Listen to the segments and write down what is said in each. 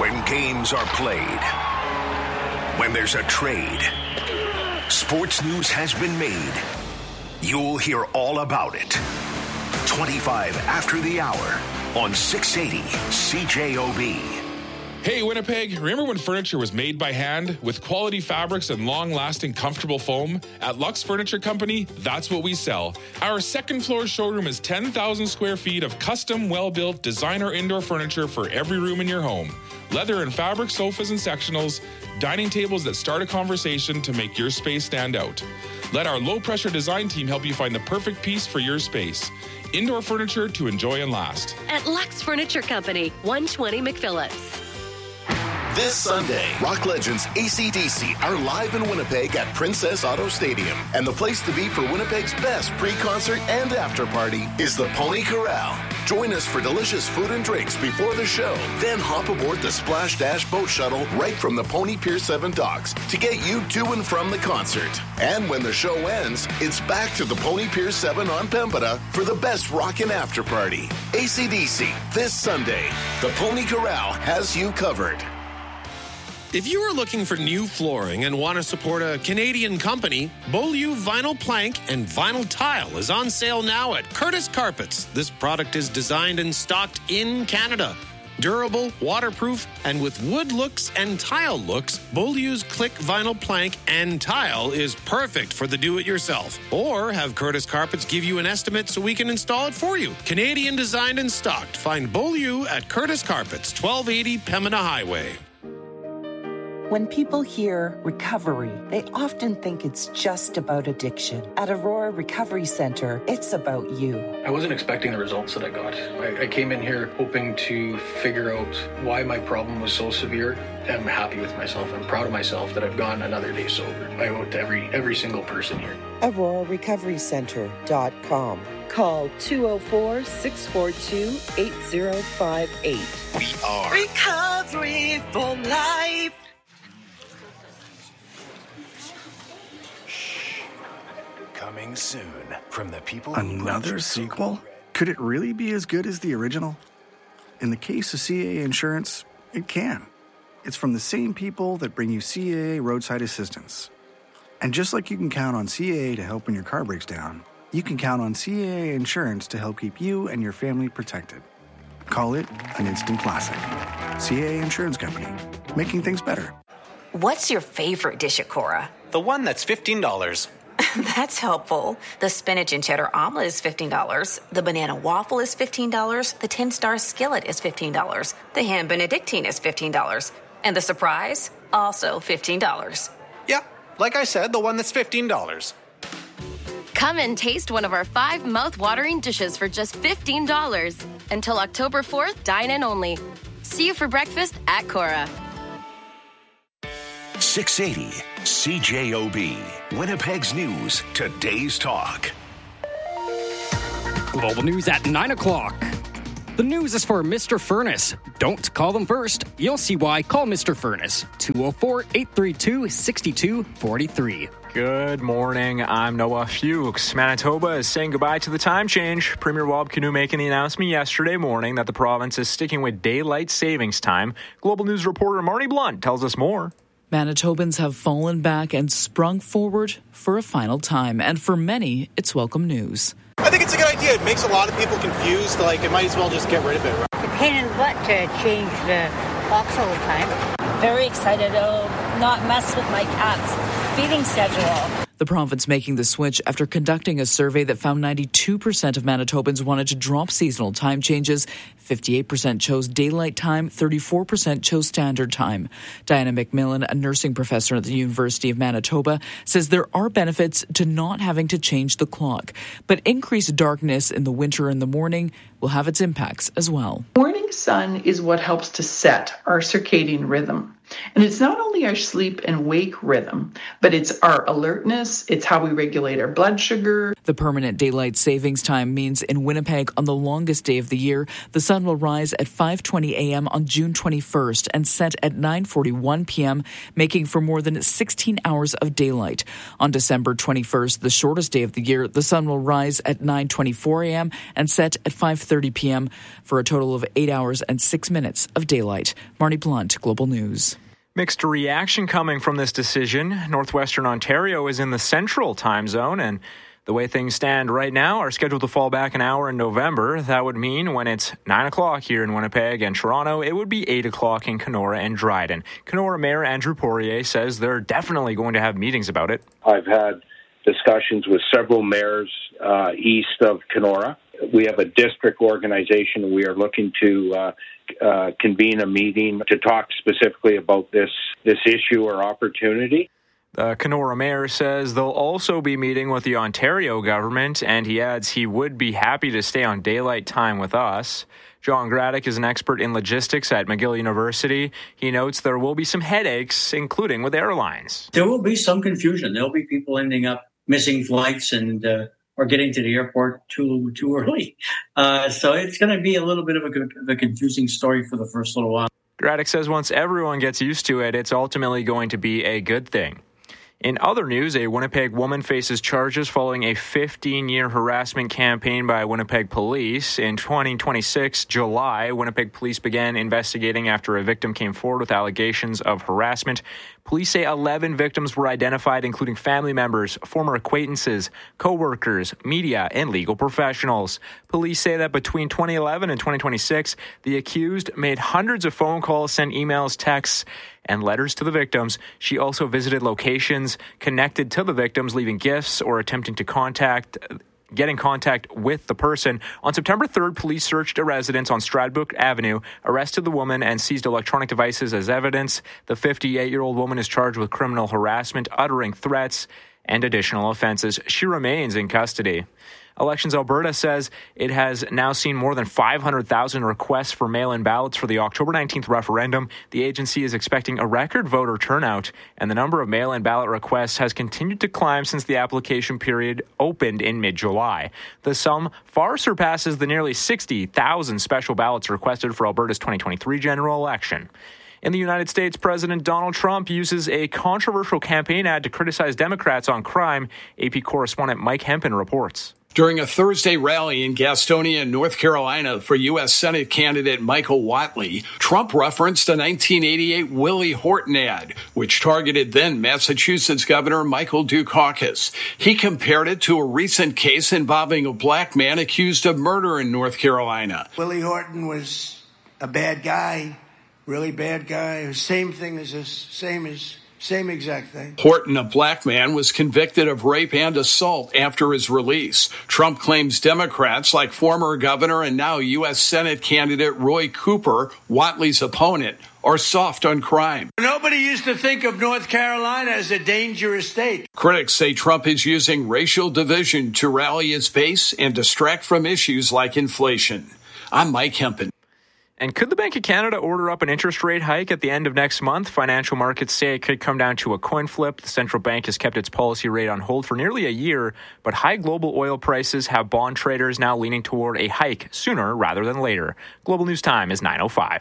When games are played, when there's a trade, sports news has been made. You'll hear all about it. 25 after the hour on 680 CJOB. Hey, Winnipeg, remember when furniture was made by hand with quality fabrics and long-lasting comfortable foam? At Lux Furniture Company, that's what we sell. Our second floor showroom is 10,000 square feet of custom, well-built designer indoor furniture for every room in your home. Leather and fabric sofas and sectionals, dining tables that start a conversation to make your space stand out. Let our low-pressure design team help you find the perfect piece for your space. Indoor furniture to enjoy and last. At Lux Furniture Company, 120 McPhillips. This Sunday, rock legends AC/DC are live in Winnipeg at Princess Auto Stadium. And the place to be for Winnipeg's best pre-concert and after party is the Pony Corral. Join us for delicious food and drinks before the show. Then hop aboard the Splash Dash boat shuttle right from the Pony Pier 7 docks to get you to and from the concert. And when the show ends, it's back to the Pony Pier 7 on Pembina for the best rockin' after party. AC/DC, this Sunday. The Pony Corral has you covered. If you are looking for new flooring and want to support a Canadian company, Beaulieu Vinyl Plank and Vinyl Tile is on sale now at Curtis Carpets. This product is designed and stocked in Canada. Durable, waterproof, and with wood looks and tile looks, Beaulieu's Click Vinyl Plank and Tile is perfect for the do-it-yourself. Or have Curtis Carpets give you an estimate so we can install it for you. Canadian designed and stocked. Find Beaulieu at Curtis Carpets, 1280 Pembina Highway. When people hear recovery, they often think it's just about addiction. At Aurora Recovery Centre, it's about you. I wasn't expecting the results that I got. I came in here hoping to figure out why my problem was so severe. I'm happy with myself. I'm proud of myself that I've gone another day sober. I owe it to every single person here. AuroraRecoveryCentre.com. Call 204-642-8058. We are Recovery for Life. Coming soon from the people. Another sequel? Could it really be as good as the original? In the case of CAA Insurance, it can. It's from the same people that bring you CAA roadside assistance. And just like you can count on CAA to help when your car breaks down, you can count on CAA Insurance to help keep you and your family protected. Call it an instant classic. CAA Insurance Company, making things better. What's your favorite dish at Cora? The one that's $15. That's helpful. The spinach and cheddar omelet is $15. The banana waffle is $15. The 10-star skillet is $15. The ham benedictine is $15. And the surprise, also $15. Yeah, like I said, the one that's $15. Come and taste one of our 5 mouth-watering dishes for just $15. Until October 4th, dine in only. See you for breakfast at Cora. 680 CJOB, Winnipeg's news, today's talk. Global news at 9 o'clock. The news is for Mr. Furnace. Don't call them first. You'll see why. Call Mr. Furnace. 204-832-6243. Good morning. I'm Noah Fuchs. Manitoba is saying goodbye to the time change. Premier Rob Canoe making the announcement yesterday morning that the province is sticking with daylight savings time. Global News reporter Marnie Blunt tells us more. Manitobans have fallen back and sprung forward for a final time, and for many, it's welcome news. I think it's a good idea. It makes a lot of people confused. It might as well just get rid of it. It's a pain in the butt to change the clocks all the time. Very excited to not mess with my cat's feeding schedule. The province making the switch after conducting a survey that found 92% of Manitobans wanted to drop seasonal time changes. 58% chose daylight time, 34% chose standard time. Diana McMillan, a nursing professor at the University of Manitoba, says there are benefits to not having to change the clock, but increased darkness in the winter and the morning will have its impacts as well. Morning sun is what helps to set our circadian rhythm. And it's not only our sleep and wake rhythm, but it's our alertness, it's how we regulate our blood sugar. The permanent daylight savings time means in Winnipeg on the longest day of the year, the sun will rise at 5:20 a.m. on June 21st and set at 9:41 p.m., making for more than 16 hours of daylight. On December 21st, the shortest day of the year, the sun will rise at 9:24 a.m. and set at 5:30 p.m. for a total of 8 hours and 6 minutes of daylight. Marnie Blunt, Global News. Mixed reaction coming from this decision. Northwestern Ontario is in the central time zone, and the way things stand right now are scheduled to fall back an hour in November. That would mean when it's 9 o'clock here in Winnipeg and Toronto, it would be 8 o'clock in Kenora and Dryden. Kenora Mayor Andrew Poirier says they're definitely going to have meetings about it. I've had discussions with several mayors east of Kenora. We have a district organization, and we are looking to convene a meeting to talk specifically about this issue or opportunity. The Kenora mayor says they'll also be meeting with the Ontario government, and he adds he would be happy to stay on daylight time with us. John Graddick is an expert in logistics at McGill University. He notes there will be some headaches, including with airlines. There will be some confusion. There'll be people ending up missing flights and or getting to the airport too early. So it's going to be a little bit of a confusing story for the first little while. Graddick says once everyone gets used to it, it's ultimately going to be a good thing. In other news, a Winnipeg woman faces charges following a 15-year harassment campaign by Winnipeg police. In 2026, July, Winnipeg police began investigating after a victim came forward with allegations of harassment. Police say 11 victims were identified, including family members, former acquaintances, co-workers, media, and legal professionals. Police say that between 2011 and 2026, the accused made hundreds of phone calls, sent emails, texts, and letters to the victims. She also visited locations connected to the victims, leaving gifts or attempting to get in contact with the person. On September 3rd, police searched a residence on Stradbrook Avenue, arrested the woman, and seized electronic devices as evidence. The 58-year-old woman is charged with criminal harassment, uttering threats, and additional offenses. She remains in custody. Elections Alberta says it has now seen more than 500,000 requests for mail-in ballots for the October 19th referendum. The agency is expecting a record voter turnout, and the number of mail-in ballot requests has continued to climb since the application period opened in mid-July. The sum far surpasses the nearly 60,000 special ballots requested for Alberta's 2023 general election. In the United States, President Donald Trump uses a controversial campaign ad to criticize Democrats on crime. AP correspondent Mike Hempen reports. During a Thursday rally in Gastonia, North Carolina for U.S. Senate candidate Michael Whatley, Trump referenced a 1988 Willie Horton ad, which targeted then Massachusetts Governor Michael Dukakis. He compared it to a recent case involving a black man accused of murder in North Carolina. Willie Horton was a bad guy, really bad guy. Same thing as this, same exact thing. Horton, a black man, was convicted of rape and assault after his release. Trump claims Democrats, like former governor and now U.S. Senate candidate Roy Cooper, Whatley's opponent, are soft on crime. Nobody used to think of North Carolina as a dangerous state. Critics say Trump is using racial division to rally his base and distract from issues like inflation. I'm Mike Hempen. And could the Bank of Canada order up an interest rate hike at the end of next month? Financial markets say it could come down to a coin flip. The central bank has kept its policy rate on hold for nearly a year, but high global oil prices have bond traders now leaning toward a hike sooner rather than later. Global News Time is 9:05.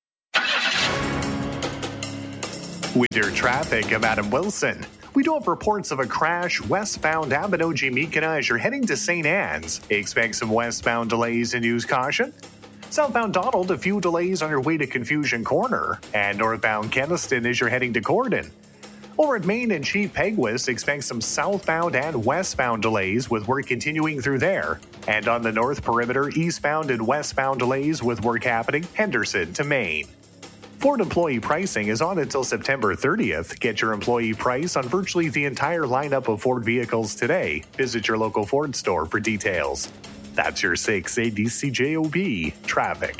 With your traffic, I'm Adam Wilson. We do have reports of a crash westbound Abinogi-Mikana as you're heading to St. Anne's. Expect some westbound delays and use caution. Southbound Donald, a few delays on your way to Confusion Corner. And northbound Keniston as you're heading to Gordon. Over at Main and Chief Peguis, expect some southbound and westbound delays with work continuing through there. And on the North Perimeter, eastbound and westbound delays with work happening Henderson to Maine. Ford employee pricing is on until September 30th. Get your employee price on virtually the entire lineup of Ford vehicles today. Visit your local Ford store for details. That's your 680 CJOB traffic.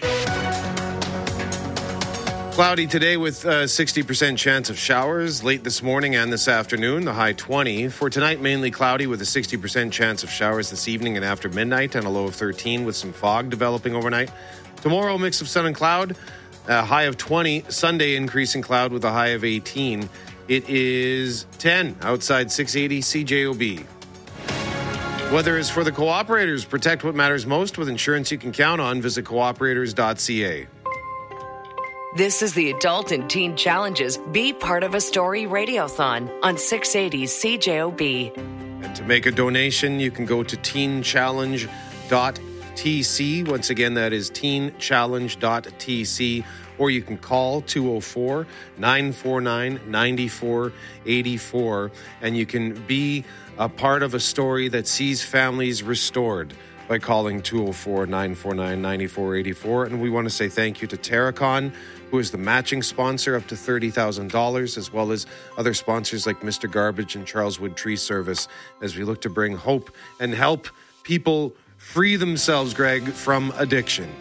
Cloudy today with a 60% chance of showers late this morning and this afternoon, the high 20. For tonight, mainly cloudy with a 60% chance of showers this evening and after midnight, and a low of 13 with some fog developing overnight. Tomorrow, a mix of sun and cloud, a high of 20. Sunday, increasing cloud with a high of 18. It is 10 outside 680 CJOB. Weather is for the Cooperators. Protect what matters most with insurance you can count on. Visit cooperators.ca. This is the Adult and Teen Challenges Be Part of a Story Radiothon on 680 CJOB. And to make a donation, you can go to teenchallenge.tc. Once again, that is teenchallenge.tc. Or you can call 204-949-9484. And you can be a part of a story that sees families restored by calling 204-949-9484. And we want to say thank you to Terracon, who is the matching sponsor up to $30,000, as well as other sponsors like Mr. Garbage and Charleswood Tree Service, as we look to bring hope and help people free themselves, Greg, from addiction.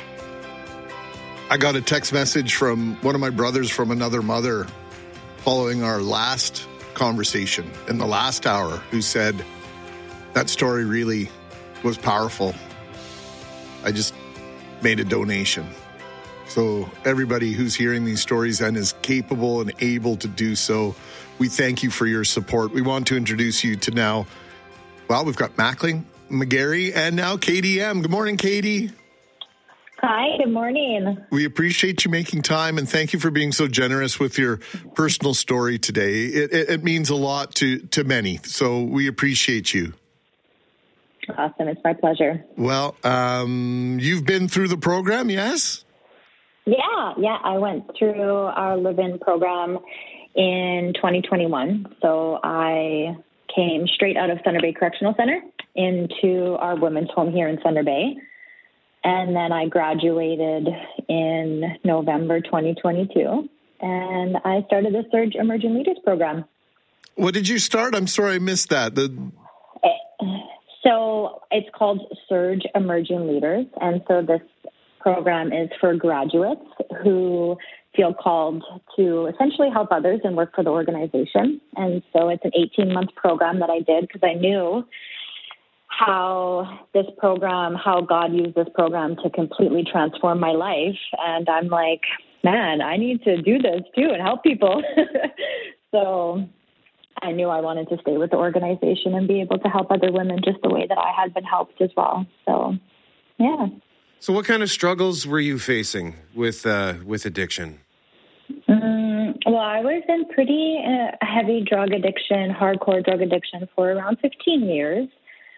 I got a text message from one of my brothers from another mother following our last conversation in the last hour, who said that story really was powerful. I just made a donation. So everybody who's hearing these stories and is capable and able to do so, we thank you for your support. We want to introduce you to now, well, we've got Mackling, McGarry, and now Katie M. Good morning, Katie. Hi, good morning. We appreciate you making time, and thank you for being so generous with your personal story today. It means a lot to many, so we appreciate you. Awesome. It's my pleasure. Well, you've been through the program, yes? Yeah. I went through our live-in program in 2021. So I came straight out of Thunder Bay Correctional Center into our women's home here in Thunder Bay. And then I graduated in November 2022. And I started the Surge Emerging Leaders program. What did you start? I'm sorry, I missed that. So it's called Surge Emerging Leaders. And so this program is for graduates who feel called to essentially help others and work for the organization. And so it's an 18-month program that I did because I knew how God used this program to completely transform my life. And I'm like, man, I need to do this too and help people. So I knew I wanted to stay with the organization and be able to help other women just the way that I had been helped as well. So, yeah. So what kind of struggles were you facing with addiction? Well, I was in pretty heavy drug addiction, hardcore drug addiction for around 15 years.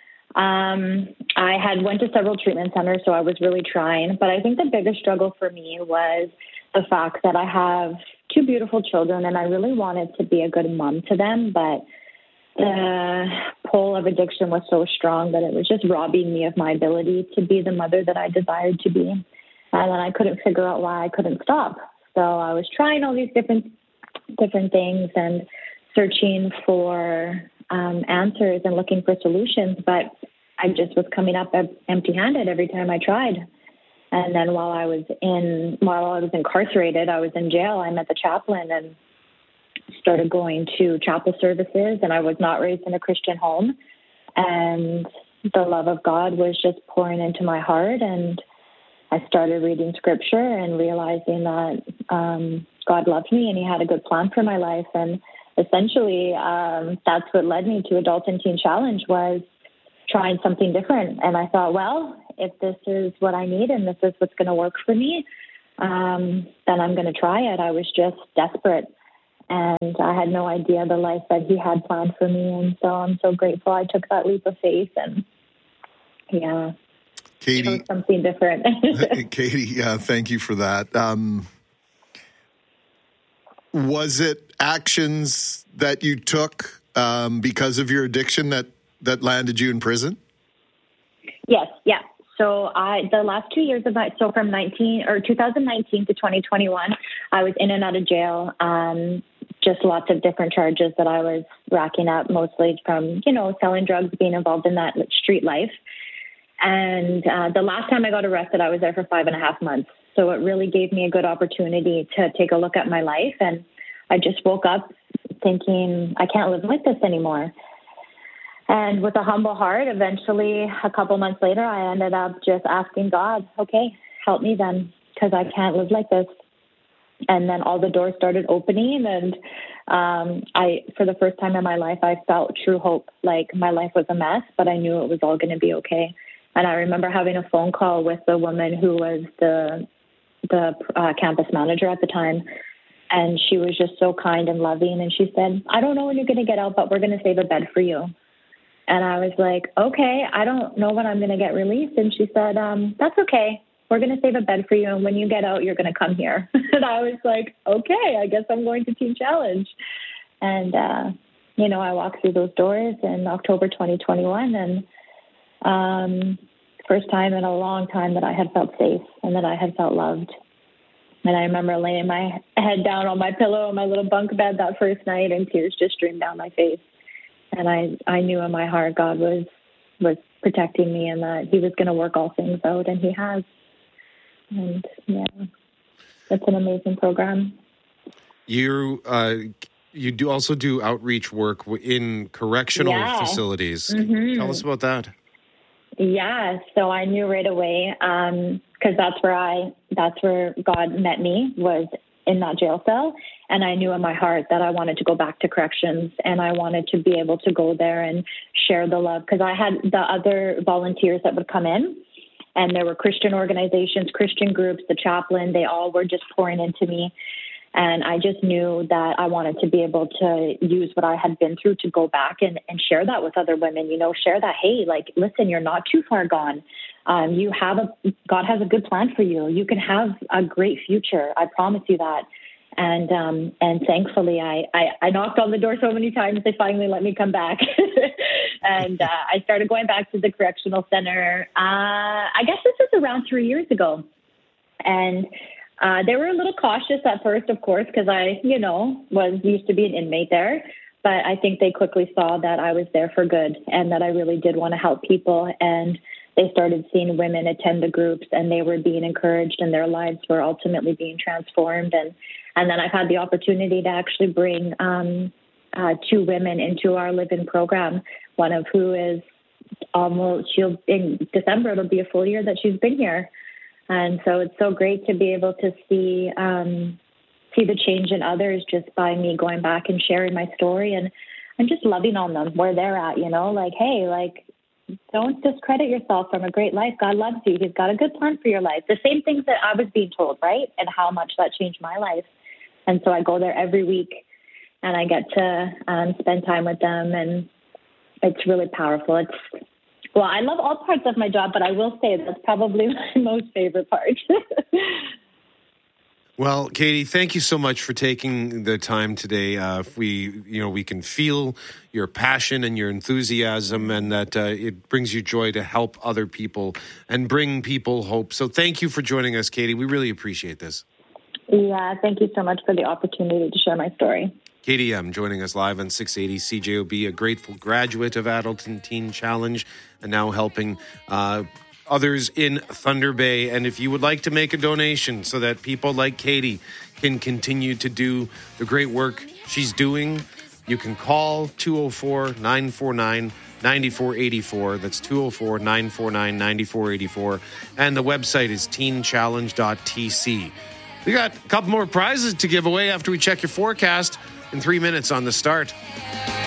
I had went to several treatment centers, so I was really trying. But I think the biggest struggle for me was the fact that I have two beautiful children, and I really wanted to be a good mom to them. But the pull of addiction was so strong that it was just robbing me of my ability to be the mother that I desired to be. And then I couldn't figure out why I couldn't stop. So I was trying all these different things and searching for answers and looking for solutions, but I just was coming up empty-handed every time I tried. And then while I was incarcerated, I was in jail. I met the chaplain and started going to chapel services, and I was not raised in a Christian home. And the love of God was just pouring into my heart, and I started reading scripture and realizing that God loved me and he had a good plan for my life. And essentially, that's what led me to Adult and Teen Challenge, was trying something different. And I thought, well, if this is what I need and this is what's going to work for me, then I'm going to try it. I was just desperate, and I had no idea the life that he had planned for me. And so I'm so grateful I took that leap of faith, and yeah, Katie, something different. Katie, thank you for that. Was it actions that you took because of your addiction that landed you in prison? Yes, yeah. So the last 2 years of my, so from 2019 to 2021, I was in and out of jail. Just lots of different charges that I was racking up, mostly from, selling drugs, being involved in that street life. And the last time I got arrested, I was there for 5.5 months. So it really gave me a good opportunity to take a look at my life. And I just woke up thinking, I can't live like this anymore. And with a humble heart, eventually, a couple months later, I ended up just asking God, okay, help me then, because I can't live like this. And then all the doors started opening, and For the first time in my life, I felt true hope. Like my life was a mess, but I knew it was all going to be okay. And I remember having a phone call with the woman who was the campus manager at the time. And she was just so kind and loving. And she said, I don't know when you're going to get out, but we're going to save a bed for you. And I was like, okay, I don't know when I'm going to get released. And she said, that's okay. We're going to save a bed for you. And when you get out, you're going to come here. And I was like, okay, I guess I'm going to Teen Challenge. And, I walked through those doors in October 2021. And first time in a long time that I had felt safe and that I had felt loved. And I remember laying my head down on my pillow in my little bunk bed that first night, and tears just streamed down my face. And I knew in my heart God was protecting me and that he was going to work all things out, and he has. And, yeah, it's an amazing program. You also do outreach work in correctional facilities. Mm-hmm. Tell us about that. Yeah, so I knew right away because that's where God met me, was in that jail cell. And I knew in my heart that I wanted to go back to corrections, and I wanted to be able to go there and share the love, because I had the other volunteers that would come in, and there were Christian organizations, Christian groups, the chaplain, they all were just pouring into me. And I just knew that I wanted to be able to use what I had been through to go back and share that with other women, share that, hey, like, listen, you're not too far gone. God has a good plan for you. You can have a great future. I promise you that. And thankfully, I knocked on the door so many times, they finally let me come back. And I started going back to the correctional center. I guess this is around 3 years ago. And they were a little cautious at first, of course, because I, was used to be an inmate there. But I think they quickly saw that I was there for good and that I really did want to help people. And they started seeing women attend the groups, and they were being encouraged, and their lives were ultimately being transformed. And then I've had the opportunity to actually bring 2 women into our live-in program, one of who is in December, it'll be a full year that she's been here. And so it's so great to be able to see the change in others just by me going back and sharing my story and just loving on them where they're at, like, hey, like, don't discredit yourself from a great life. God loves you. He's got a good plan for your life. The same things that I was being told, right? And how much that changed my life. And so I go there every week, and I get to spend time with them, and it's really powerful. Well, I love all parts of my job, but I will say that's probably my most favorite part. Well, Katie, thank you so much for taking the time today. We can feel your passion and your enthusiasm, and that it brings you joy to help other people and bring people hope. So thank you for joining us, Katie. We really appreciate this. Yeah, thank you so much for the opportunity to share my story. Katie joining us live on 680 CJOB, a grateful graduate of Adult and Teen Challenge, and now helping others in Thunder Bay. And if you would like to make a donation so that people like Katie can continue to do the great work she's doing, you can call 204-949-9484. That's 204-949-9484. And the website is teenchallenge.tc. We got a couple more prizes to give away after we check your forecast in 3 minutes on The Start.